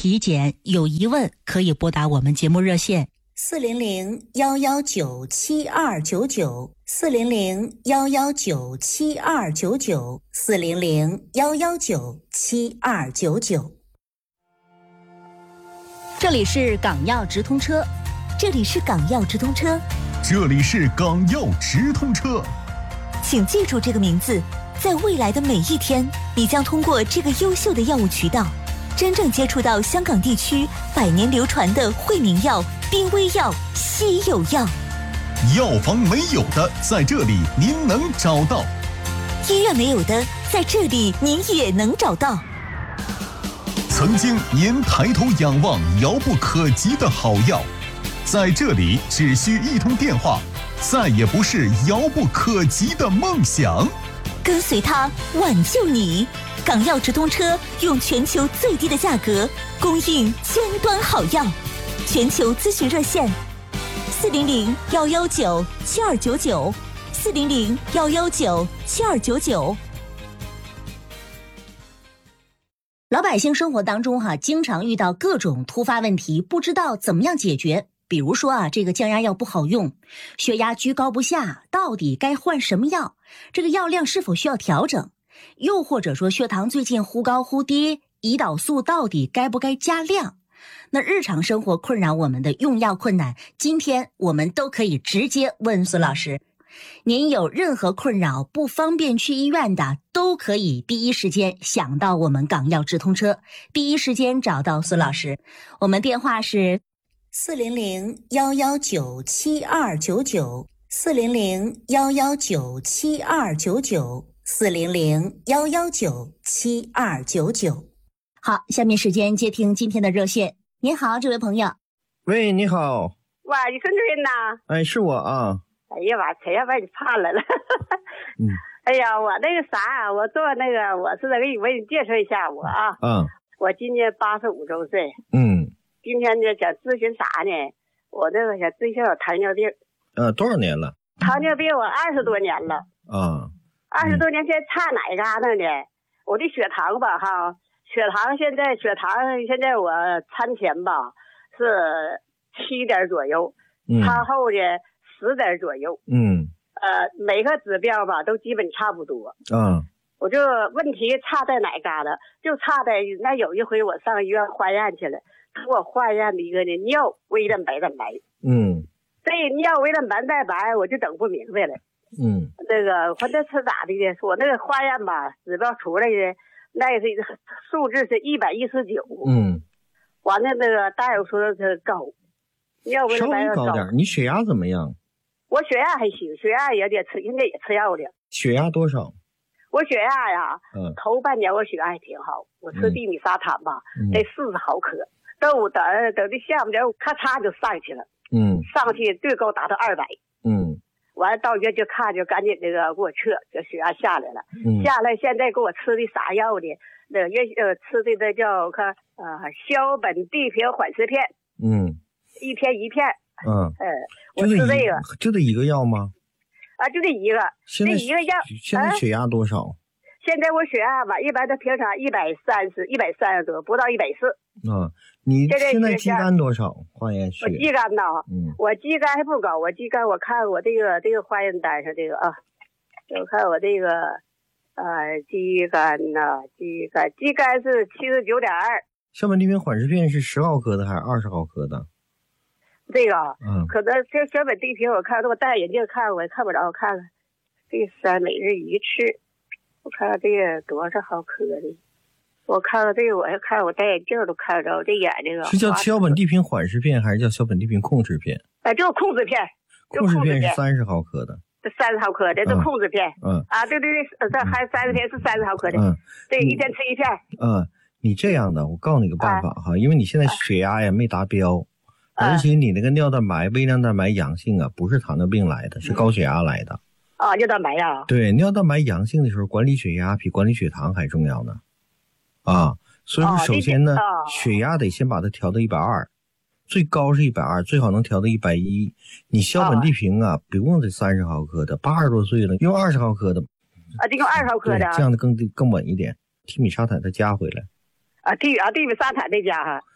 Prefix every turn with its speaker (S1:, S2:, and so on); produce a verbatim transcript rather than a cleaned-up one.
S1: 体检有疑问可以拨打我们节目热线四零零幺幺九七二九九四零零幺幺九七二九九四零零幺幺九七二九九。这里是港药直通车，
S2: 这里是港药直通车，
S3: 这里是港药直通车。
S2: 请记住这个名字，在未来的每一天，你将通过这个优秀的药物渠道，真正接触到香港地区百年流传的惠民药、濒危药、稀有药。
S3: 药房没有的，在这里您能找到；
S2: 医院没有的，在这里您也能找到。
S3: 曾经您抬头仰望遥不可及的好药，在这里只需一通电话，再也不是遥不可及的梦想。
S2: 跟随它，挽救你。港药直通车用全球最低的价格供应尖端好药，全球咨询热线四零零幺幺九七二九九四零零幺幺九七二九九。
S1: 老百姓生活当中哈、啊，经常遇到各种突发问题，不知道怎么样解决。比如说啊，这个降压药不好用，血压居高不下，到底该换什么药？这个药量是否需要调整？又或者说血糖最近忽高忽低，胰岛素到底该不该加量？那日常生活困扰我们的用药困难，今天我们都可以直接问孙老师。您有任何困扰不方便去医院的，都可以第一时间想到我们港药直通车，第一时间找到孙老师。我们电话是四零零幺幺九七二九九四零零幺幺九七二九九四零零幺幺九七二九九。好，下面时间接听今天的热线。您好，这位朋友。
S4: 喂，你好。
S5: 哇，你孙主任呐？
S4: 哎，是我啊。
S5: 哎呀妈，谁要把你盼来了？
S4: 嗯。
S5: 哎呀，我那个啥，我做那个，我是给你为你介绍一下我啊。
S4: 嗯。
S5: 我今年八十五周岁。
S4: 嗯。
S5: 今天呢，想咨询啥呢？我那个想咨询我糖尿病。
S4: 呃，多少年了？
S5: 糖尿病我二十多年了。
S4: 啊。
S5: 二十多年，现在差哪一嘎达呢？我的血糖吧，哈，血糖现在血糖现在我餐前吧是七点左右，
S4: 嗯、
S5: 餐后呢十点左右。
S4: 嗯。
S5: 呃，每个指标吧都基本差不多。
S4: 嗯。
S5: 我就问题差在哪嘎达？就差在那有一回我上医院化验去了，他给我化验的一个呢尿微蛋白蛋白。
S4: 嗯。
S5: 这尿微蛋白蛋白我就整不明白了。
S4: 嗯，
S5: 那个我这是咋的呢？我那个化验吧，指标出来的那个数字是一百一十九。
S4: 嗯，
S5: 完了那个大夫说是高，尿微蛋白
S4: 稍微高点。你血压怎么样？
S5: 我血压还行，血压也得吃，现在也吃药的。
S4: 血压多少？
S5: 我血压呀，
S4: 嗯，
S5: 头半年我血压还挺好，我吃地米沙坦吧，
S4: 嗯、
S5: 得四十毫克。等我等等的下午点，咔嚓就上去了。
S4: 嗯，
S5: 上去最高达到二百。
S4: 嗯。
S5: 完了到医院就看，就赶紧那个给我测，这血压下来了。
S4: 嗯、
S5: 下来现在给我吃的啥药呢？那个呃吃的那叫我看呃硝苯地平缓释片。
S4: 嗯。
S5: 一天一片。
S4: 嗯。
S5: 呃，我吃这个。
S4: 就这一个药吗？
S5: 啊，就这一个。
S4: 现在
S5: 这一个药。
S4: 现在血压多少？啊、
S5: 现在我血压吧，一般的平常一百三十，一百三十多，不到一百四。
S4: 嗯。你现在肌酐多少？化验血？
S5: 我肌酐呐，
S4: 嗯，
S5: 我肌酐还不高，我肌酐我看我这个这个化验单上这个啊，我看我这个呃肌酐呐，肌酐肌酐是七十九点二。
S4: 硝苯地平缓释片是十毫克的还是二十毫克的？
S5: 这个，
S4: 嗯，
S5: 可能这硝苯地平我看我戴眼镜看我也看不着，我看看这三每日一次，我看看这个多少毫克的。我看看这个，我还看我戴眼镜都看着，我这眼睛啊。
S4: 是叫硝苯地平缓释片还是叫硝苯地平控制片？
S5: 哎，就是控制片。
S4: 控制片是三十毫克的。
S5: 这三十毫克的，这控制片。
S4: 嗯。
S5: 啊，对对对，这还三十片是三十毫克的。
S4: 嗯。
S5: 对，一天吃一片。
S4: 嗯，你这样的，我告诉你个办法哈，啊、因为你现在血压呀没达标，
S5: 啊、
S4: 而且你那个尿蛋白、微量蛋白阳性啊，不是糖尿病来的，是高血压来的。
S5: 啊，尿蛋白呀。
S4: 对，尿蛋白阳性的时候，管理血压比管理血糖还重要呢。啊。所以说首先呢、哦、血压得先把它调到一百二，最高是一百二，最好能调到一百一。你硝苯地平啊、哦、不用这三十毫克的，八十多岁了用二十毫克的。
S5: 啊，就用二十毫克的。
S4: 这样的更更稳一点。地米沙坦再加回来。
S5: 啊，地啊地米沙坦再加哈。